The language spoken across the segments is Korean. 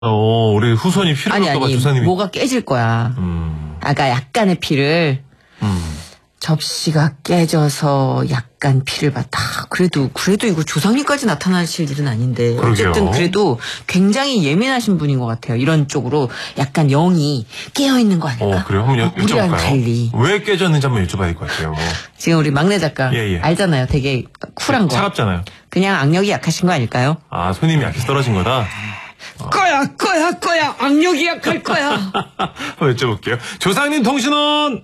우리 후손이 피를 받을까봐 조상님이. 뭐가 깨질 거야. 아까 약간의 피를. 접시가 깨져서 약간 피를 봤다. 그래도 이거 조상님까지 나타나실 일은 아닌데. 그러게요. 어쨌든 그래도 굉장히 예민하신 분인 것 같아요. 이런 쪽으로 약간 영이 깨어있는 거 아닐까? 그래요? 한번 우리랑 여쭤볼까요? 달리. 왜 깨졌는지 한번 여쭤봐야 될 것 같아요. 지금 우리 막내 작가. 예. 알잖아요. 되게 쿨한 거. 차갑잖아요. 그냥 악력이 약하신 거 아닐까요? 손님이 약해서 떨어진 거다? 꺼야. 악력이 약할 거야. 한번 여쭤볼게요. 조상님 통신원!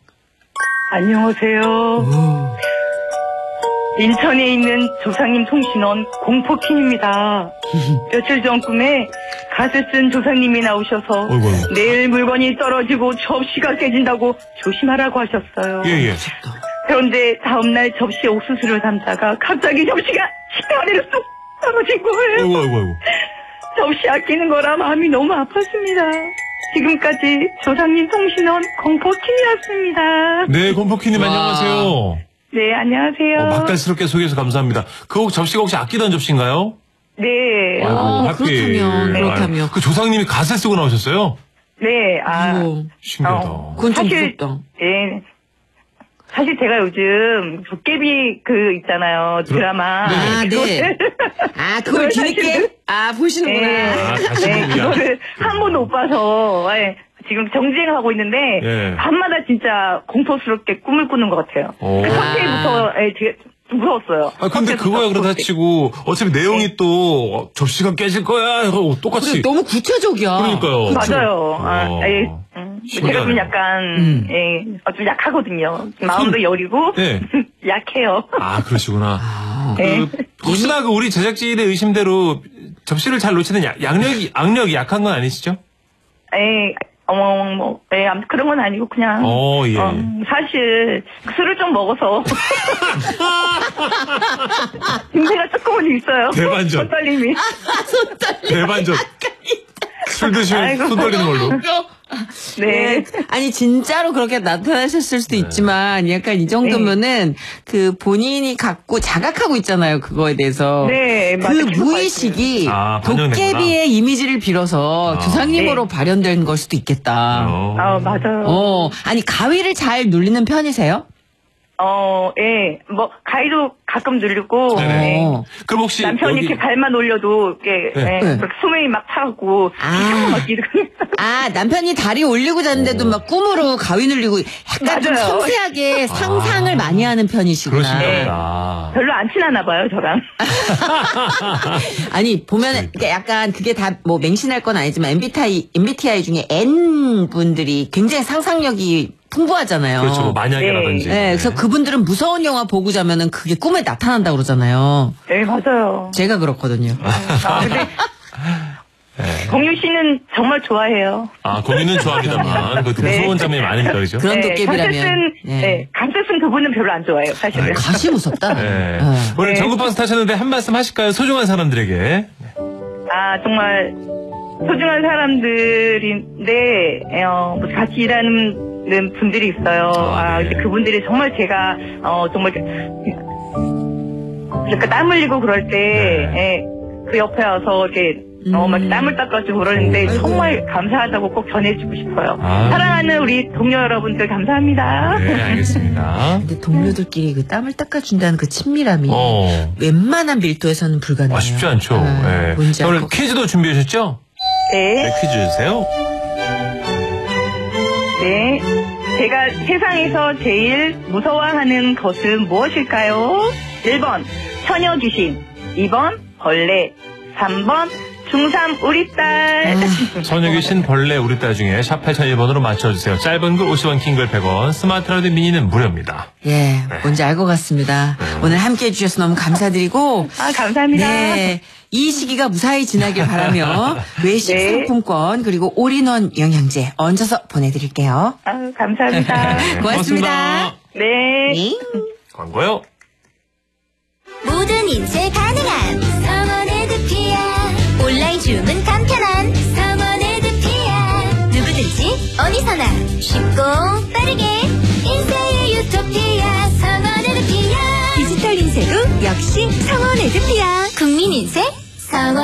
안녕하세요. 인천에 있는 조상님 통신원 공포킹입니다. 며칠 전 꿈에 갓을 쓴 조상님이 나오셔서 어이구. 내일 물건이 떨어지고 접시가 깨진다고 조심하라고 하셨어요. 예. 그런데 다음날 접시에 옥수수를 담다가 갑자기 접시가 식탁 아래로 쏙 떨어진 거예요. 어이구. 접시 아끼는 거라 마음이 너무 아팠습니다. 지금까지 조상님 통신원 공포킹이었습니다. 네, 공포키님 안녕하세요. 네, 안녕하세요. 맛깔스럽게 소개해서 감사합니다. 그 접시가 혹시 아끼던 접시인가요? 네. 하필. 그렇다면. 그 조상님이 갓을 쓰고 나오셨어요? 네, 신기하다. 그건 좀 사실, 무섭다. 예. 사실 제가 요즘 도깨비 있잖아요. 드라마. 네. 그걸 뒤늦게? 보시는구나. 네, 그거를 한 번도 못 봐서, 지금 정주행하고 있는데, 밤마다 진짜 공포스럽게 꿈을 꾸는 것 같아요. 그 첫째부터 되게 무서웠어요. 근데 그거야 그러다 치고, 어차피 내용이 또, 접시가 깨질 거야. 똑같이. 그래, 너무 구체적이야. 그러니까요. 맞아요. 제가 좀 약간, 좀 약하거든요. 마음도 여리고, 약해요. 그러시구나. 혹시나 우리 제작진의 의심대로 접시를 잘 놓치는 악력이 약한 건 아니시죠? 아무튼 그런 건 아니고, 그냥. 사실, 술을 좀 먹어서. 증세가 조금은 있어요. 대반전. 손떨림이. 대반전. 술 드시면 손 떨리는 걸로. 네. 아니 진짜로 그렇게 나타나셨을 수도 있지만 약간 이 정도면은 그 본인이 갖고 자각하고 있잖아요. 그거에 대해서. 네. 그 무의식이 도깨비의 이미지를 빌어서 조상님으로 발현된 걸 수도 있겠다. 맞아요. 아니 가위를 잘 눌리는 편이세요? 가위도 가끔 누르고, 그럼 혹시 남편이 이렇게 발만 올려도, 그렇게 소명이 막 타고, 막 이렇게. 남편이 다리 올리고 잤는데도 막 꿈으로 가위 눌리고, 약간 좀 섬세하게 상상을 많이 하는 편이시구나. 그러시구나. 별로 안 친하나 봐요, 저랑. 아니, 보면, 약간 그게 다 맹신할 건 아니지만, MBTI 중에 N분들이 굉장히 상상력이 풍부하잖아요. 그렇죠. 만약이라든지. 그래서 그분들은 무서운 영화 보고 자면은 그게 꿈에 나타난다고 그러잖아요. 네, 맞아요. 제가 그렇거든요. 근데 공유 씨는 정말 좋아해요. 공유는 좋아합니다만 그 무서운 장면이 많으니까 그죠? 그런 도깨비라면. 감세 쓴 그분은 별로 안 좋아해요, 사실은. 가시 무섭다. 오늘 전국방송 타셨는데 한 말씀 하실까요? 소중한 사람들에게. 정말 소중한 사람들인데 같이 일하는 분들이 있어요. 그분들이 정말 제가 정말 그러니까 땀 흘리고 그럴 때 그 옆에 와서 이렇게 막 땀을 닦아주고 그러는데 정말 감사하다고 꼭 전해주고 싶어요. 사랑하는 우리 동료 여러분들 감사합니다. 네, 알겠습니다. 근데 동료들끼리 그 땀을 닦아준다는 그 친밀함이 웬만한 밀도에서는 불가능해요. 쉽지 않죠. 오늘 퀴즈도 준비하셨죠? 네. 퀴즈 주세요. 네. 제가 세상에서 제일 무서워하는 것은 무엇일까요? 1번 처녀 귀신, 2번 벌레, 3번 중3 우리 딸. 처녀 귀신, 벌레, 우리 딸 중에 샵 8001번으로 맞춰주세요. 짧은 글 50원, 긴 글 100원, 스마트 라디오 미니는 무료입니다. 뭔지 알 것 같습니다. 오늘 함께 해주셔서 너무 감사드리고. 감사합니다. 네. 이 시기가 무사히 지나길 바라며 외식 상품권 그리고 올인원 영양제 얹어서 보내드릴게요. 감사합니다. 고맙습니다. 네. 광고요. 모든 인쇄 가능한 성원에드피아. 온라인 주문 간편한 성원에드피아. 누구든지 어디서나 쉽고 빠르게 인쇄의 유토피아 성원에드피아. 디지털 인쇄도 역시 성원에드피아. 국민 인쇄 성원